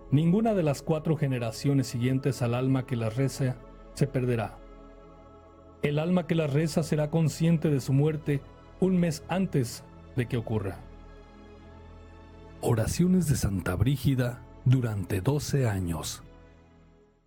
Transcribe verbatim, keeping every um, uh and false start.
Ninguna de las cuatro generaciones siguientes al alma que las reza se perderá. El alma que las reza será consciente de su muerte un mes antes de que ocurra. Oraciones de Santa Brígida durante doce años.